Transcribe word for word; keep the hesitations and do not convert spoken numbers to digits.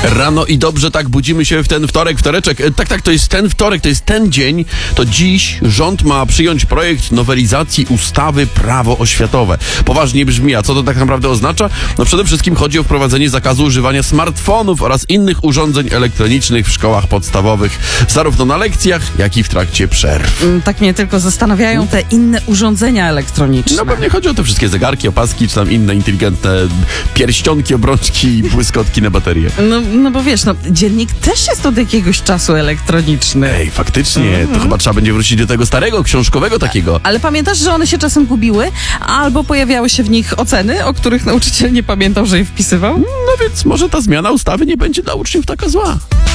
Rano i dobrze tak budzimy się w ten wtorek, wtoreczek. E, Tak, tak, to jest ten wtorek, to jest ten dzień. To dziś rząd ma przyjąć projekt nowelizacji ustawy Prawo oświatowe. Poważnie brzmi, a co to tak naprawdę oznacza? No przede wszystkim chodzi o wprowadzenie zakazu używania smartfonów oraz innych urządzeń elektronicznych w szkołach podstawowych, zarówno na lekcjach, jak i w trakcie przerw. Mm, Tak mnie tylko zastanawiają te inne urządzenia elektroniczne. No pewnie chodzi o te wszystkie zegarki, opaski, czy tam inne inteligentne pierścionki, obrączki i błyskotki na baterię. No, no bo wiesz, no, dziennik też jest od jakiegoś czasu elektroniczny. Ej, faktycznie, to chyba trzeba będzie wrócić do tego starego, książkowego takiego. Ale pamiętasz, że one się czasem gubiły? Albo pojawiały się w nich oceny, o których nauczyciel nie pamiętał, że je wpisywał? No więc może ta zmiana ustawy nie będzie dla uczniów taka zła.